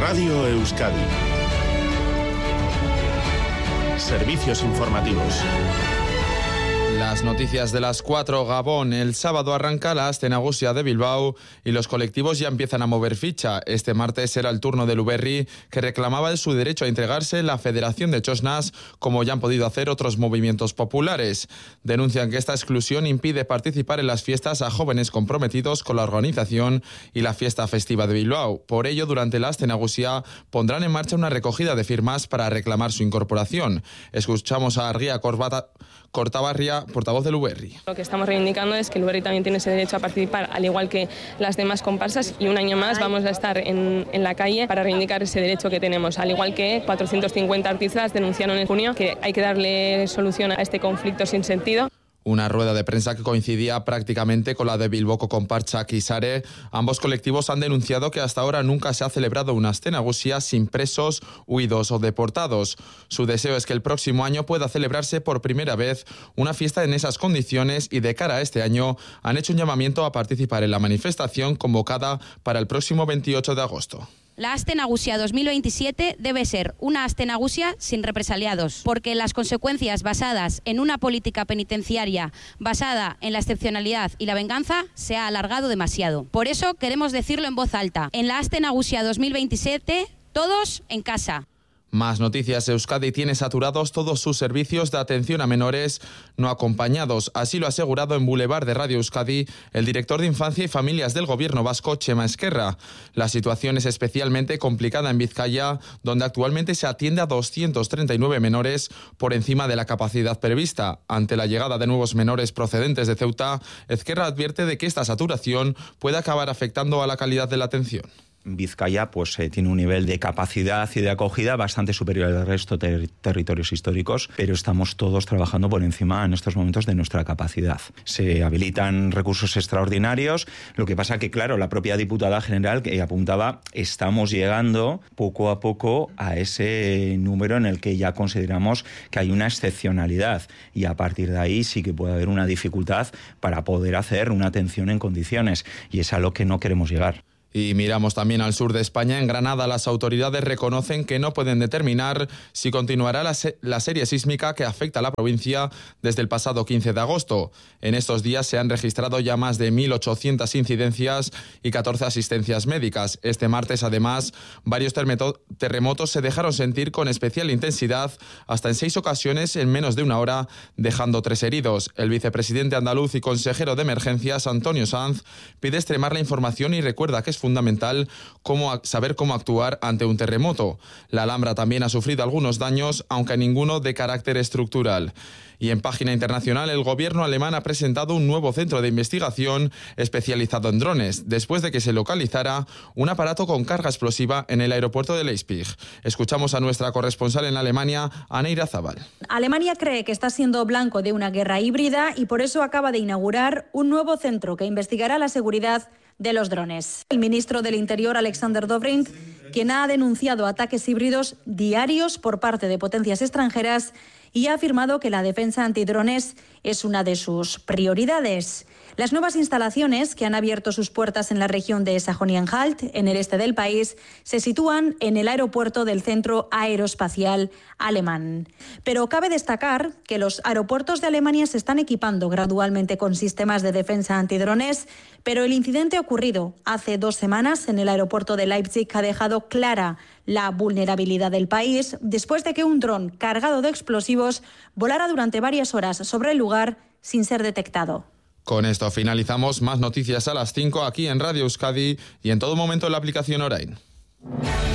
Radio Euskadi. Servicios informativos. Las noticias de las 4, Gabón. El sábado arranca la Aste Nagusia de Bilbao y los colectivos ya empiezan a mover ficha. Este martes era el turno del Uberri, que reclamaba su derecho a integrarse en la Federación de Txosnas, como ya han podido hacer otros movimientos populares. Denuncian que esta exclusión impide participar en las fiestas a jóvenes comprometidos con la organización y la fiesta festiva de Bilbao. Por ello, durante la Aste Nagusia pondrán en marcha una recogida de firmas para reclamar su incorporación. Escuchamos a Argia Cortabarria, portavoz del Uberri. Lo que estamos reivindicando es que el Uberri también tiene ese derecho a participar, al igual que las demás comparsas, y un año más vamos a estar en la calle para reivindicar ese derecho que tenemos, al igual que 450 artistas denunciaron en junio que hay que darle solución a este conflicto sin sentido. Una rueda de prensa que coincidía prácticamente con la de Bilboko Konpartsak y Sare. Ambos colectivos han denunciado que hasta ahora nunca se ha celebrado una Aste Nagusia sin presos, huidos o deportados. Su deseo es que el próximo año pueda celebrarse por primera vez una fiesta en esas condiciones y de cara a este año han hecho un llamamiento a participar en la manifestación convocada para el próximo 28 de agosto. La Aste Nagusia 2027 debe ser una Aste Nagusia sin represaliados, porque las consecuencias basadas en una política penitenciaria basada en la excepcionalidad y la venganza se ha alargado demasiado. Por eso queremos decirlo en voz alta. En la Aste Nagusia 2027, todos en casa. Más noticias. Euskadi tiene saturados todos sus servicios de atención a menores no acompañados. Así lo ha asegurado en Boulevard de Radio Euskadi el director de Infancia y Familias del Gobierno vasco, Txema Esquerra. La situación es especialmente complicada en Vizcaya, donde actualmente se atiende a 239 menores por encima de la capacidad prevista. Ante la llegada de nuevos menores procedentes de Ceuta, Esquerra advierte de que esta saturación puede acabar afectando a la calidad de la atención. Vizcaya tiene un nivel de capacidad y de acogida bastante superior al resto de territorios históricos, pero estamos todos trabajando por encima en estos momentos de nuestra capacidad. Se habilitan recursos extraordinarios, lo que pasa que, claro, la propia diputada general que apuntaba, estamos llegando poco a poco a ese número en el que ya consideramos que hay una excepcionalidad y a partir de ahí sí que puede haber una dificultad para poder hacer una atención en condiciones y es a lo que no queremos llegar. Y miramos también al sur de España. En Granada las autoridades reconocen que no pueden determinar si continuará la serie sísmica que afecta a la provincia desde el pasado 15 de agosto. En estos días se han registrado ya más de 1.800 incidencias y 14 asistencias médicas. Este martes, además, varios terremotos se dejaron sentir con especial intensidad, hasta en 6 ocasiones en menos de una hora, dejando 3 heridos. El vicepresidente andaluz y consejero de emergencias, Antonio Sanz, pide extremar la información y recuerda que es fundamental saber cómo actuar ante un terremoto. La Alhambra también ha sufrido algunos daños, aunque ninguno de carácter estructural. Y en página internacional, el gobierno alemán ha presentado un nuevo centro de investigación especializado en drones, después de que se localizara un aparato con carga explosiva en el aeropuerto de Leipzig. Escuchamos a nuestra corresponsal en Alemania, Ana Irazabal. Alemania cree que está siendo blanco de una guerra híbrida y por eso acaba de inaugurar un nuevo centro que investigará la seguridad de los drones. El ministro del Interior, Alexander Dobrindt, quien ha denunciado ataques híbridos diarios por parte de potencias extranjeras y ha afirmado que la defensa antidrones es una de sus prioridades. Las nuevas instalaciones, que han abierto sus puertas en la región de Sajonia-Anhalt, en el este del país, se sitúan en el aeropuerto del Centro Aeroespacial Alemán. Pero cabe destacar que los aeropuertos de Alemania se están equipando gradualmente con sistemas de defensa antidrones, pero el incidente ocurrido hace 2 semanas en el aeropuerto de Leipzig ha dejado clara la vulnerabilidad del país después de que un dron cargado de explosivos volara durante varias horas sobre el lugar sin ser detectado. Con esto finalizamos. Más noticias a las 5 aquí en Radio Euskadi y en todo momento en la aplicación Orain.